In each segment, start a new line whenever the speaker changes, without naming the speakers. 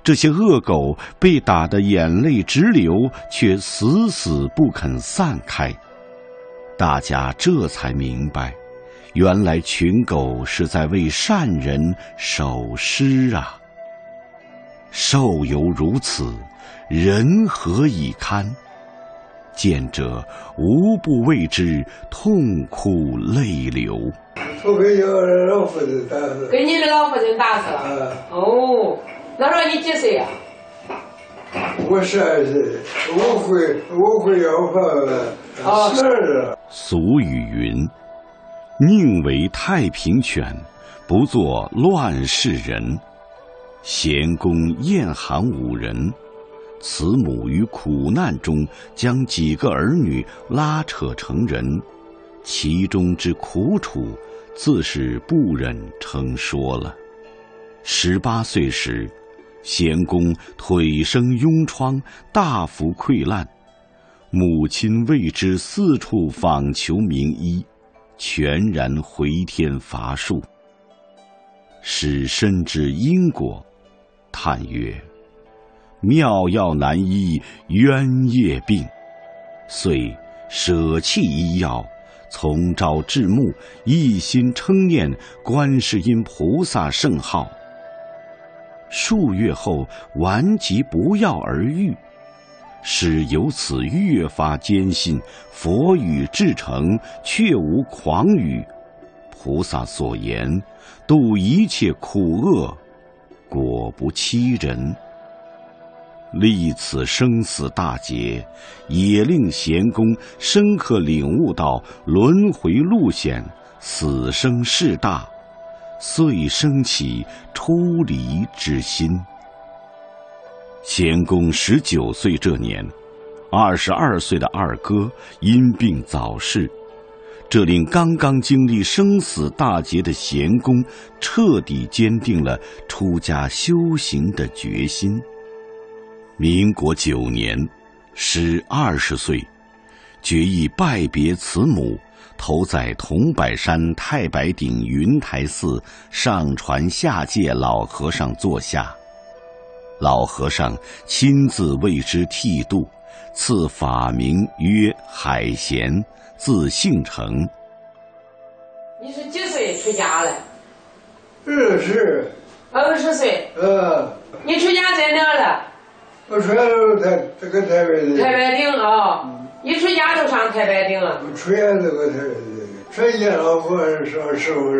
这些恶狗被打得眼泪直流，却死死不肯散开。大家这才明白，原来群狗是在为善人守尸啊！兽犹如此，人何以堪？见者无不为之痛哭泪流。
我给老夫人打死，
给你的老夫人打死了。哦，那时候你几岁呀？
我12岁，我会要饭12。
俗语云：宁为太平犬，不做乱世人。贤公晏寒5人，慈母于苦难中将几个儿女拉扯成人，其中之苦楚，自是不忍称说了。18岁时，贤公腿生痈疮，大幅溃烂，母亲为之四处访求名医，全然回天乏术。使深知因果，叹曰：妙药难医冤业病，遂舍弃医药，从朝至暮，一心称念观世音菩萨圣号。数月后，顽疾不药而愈，使由此越发坚信佛语至诚，确无诳语。菩萨所言，度一切苦厄，果不欺人。历此生死大劫，也令贤公深刻领悟到轮回路险，死生事大，遂生起出离之心。贤公19岁这年，22岁的二哥因病早逝，这令刚刚经历生死大劫的贤公彻底坚定了出家修行的决心。民国9年，时20岁，决意拜别慈母，投在桐柏山太白顶云台寺上传下界老和尚座下。老和尚亲自为之剃度，赐法名曰海贤，字姓成。
你是几岁出家了
20
岁。你出家在哪了？
我出家都这个台北的。
太白顶啊！你出家都上太白顶啊？
我出家这个台北的，出家老和尚师傅。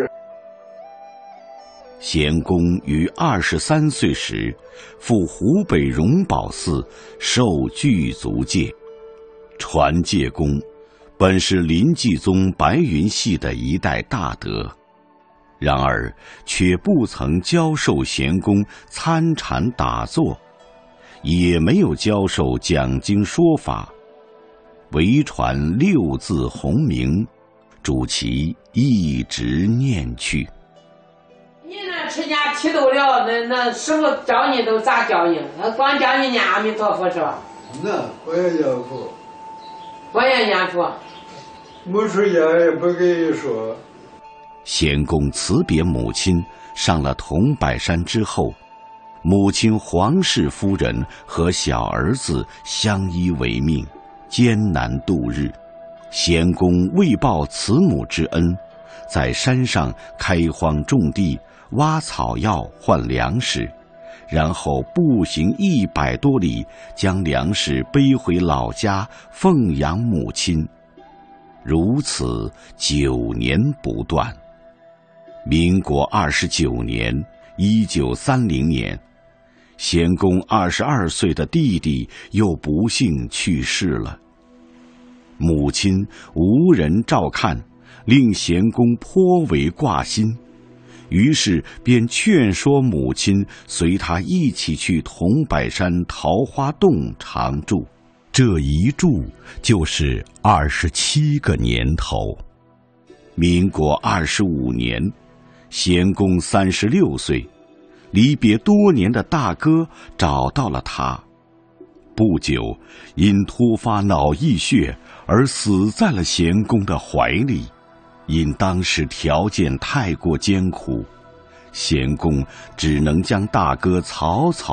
贤公于23岁时，赴湖北荣宝寺受具足戒。传戒公本是临济宗白云系的一代大德，然而却不曾教授贤公参禅打坐，也没有教授讲经说法，唯传6字洪名，主其一直念去。
你那出家剃度了，那师傅教你都咋教你？他光教你念阿弥陀佛是吧？
那我也念佛，
我也念佛。
没出家也不给说。
贤公辞别母亲，上了桐柏山之后，母亲黄氏夫人和小儿子相依为命，艰难度日。贤公为报慈母之恩，在山上开荒种地，挖草药换粮食，然后步行100多里，将粮食背回老家奉养母亲。如此9年不断。民国29年，1930年，贤公22岁的弟弟又不幸去世了。母亲无人照看，令贤公颇为挂心，于是便劝说母亲随他一起去桐柏山桃花洞常住。这一住就是27个年头。民国25年，贤公36岁，离别多年的大哥找到了他。不久，因突发脑溢血而死在了贤公的怀里。因当时条件太过艰苦，贤公只能将大哥草草